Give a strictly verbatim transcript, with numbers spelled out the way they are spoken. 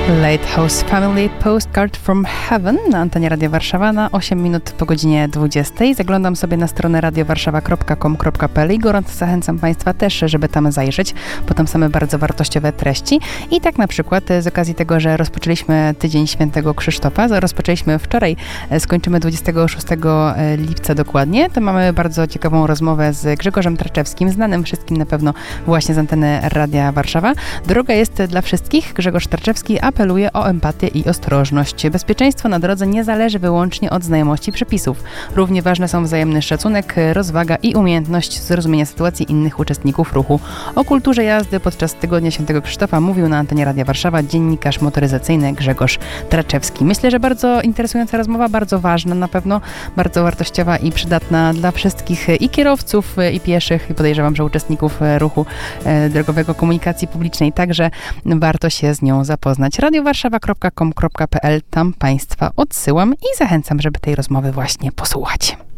Lighthouse Family Postcard from Heaven na antenie Radia Warszawa na osiem minut po godzinie dwudziestej. Zaglądam sobie na stronę radiowarszawa kropka com kropka p l i gorąco zachęcam Państwa też, żeby tam zajrzeć, bo tam same bardzo wartościowe treści. I tak na przykład z okazji tego, że rozpoczęliśmy tydzień Świętego Krzysztofa, rozpoczęliśmy wczoraj, skończymy dwudziestego szóstego lipca dokładnie, to mamy bardzo ciekawą rozmowę z Grzegorzem Traczewskim, znanym wszystkim na pewno właśnie z anteny Radia Warszawa. Droga jest dla wszystkich. Grzegorz Traczewski apeluje o empatię i ostrożność. Bezpieczeństwo na drodze nie zależy wyłącznie od znajomości przepisów. Równie ważne są wzajemny szacunek, rozwaga i umiejętność zrozumienia sytuacji innych uczestników ruchu. O kulturze jazdy podczas Tygodnia Świętego Krzysztofa mówił na antenie Radia Warszawa dziennikarz motoryzacyjny Grzegorz Traczewski. Myślę, że bardzo interesująca rozmowa, bardzo ważna na pewno, bardzo wartościowa i przydatna dla wszystkich i kierowców, i pieszych, i podejrzewam, że uczestników ruchu drogowego, komunikacji publicznej. Także warto się z nią zapoznać. radiowarszawa kropka com kropka p l, tam Państwa odsyłam i zachęcam, żeby tej rozmowy właśnie posłuchać.